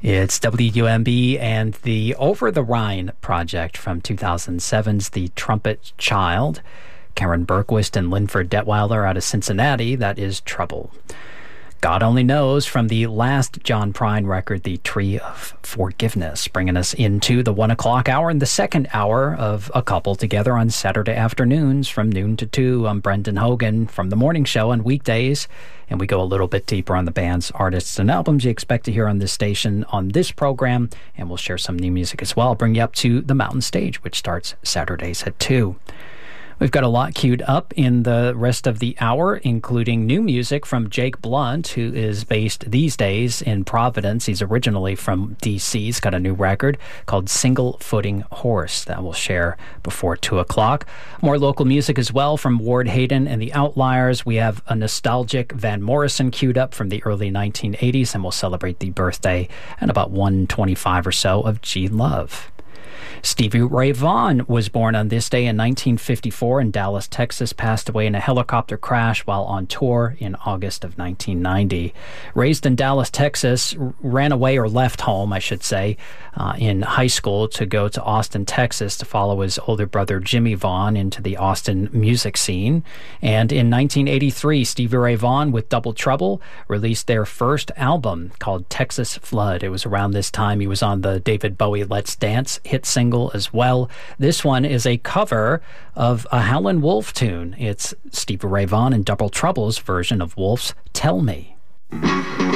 It's WUMB and the Over the Rhine project from 2007's The Trumpet Child. Karen Bergquist and Linford Detweiler out of Cincinnati. That is Trouble. God Only Knows from the last John Prine record, The Tree of Forgiveness, bringing us into the 1 o'clock hour and the second hour of A Couple Together on Saturday afternoons from noon to 2. I'm Brendan Hogan from The Morning Show on weekdays, and we go a little bit deeper on the band's artists and albums you expect to hear on this station on this program, and we'll share some new music as well. I'll bring you up to the Mountain Stage, which starts Saturdays at 2. We've got a lot queued up in the rest of the hour, including new music from Jake Blunt, who is based these days in Providence. He's originally from D.C. He's got a new record called Single Footing Horse that we'll share before 2 o'clock. More local music as well from Ward Hayden and the Outliers. We have a nostalgic Van Morrison queued up from the early 1980s, and we'll celebrate the birthday at about 1:25 or so of G. Love. Stevie Ray Vaughan was born on this day in 1954 in Dallas, Texas, passed away in a helicopter crash while on tour in August of 1990. Raised in Dallas, Texas, ran away or left home, I should say, in high school to go to Austin, Texas to follow his older brother Jimmy Vaughan into the Austin music scene. And in 1983, Stevie Ray Vaughan with Double Trouble released their first album called Texas Flood. It was around this time he was on the David Bowie Let's Dance hit single as well. This one is a cover of a Howlin' Wolf tune. It's Stevie Ray Vaughan and Double Trouble's version of Wolf's Tell Me.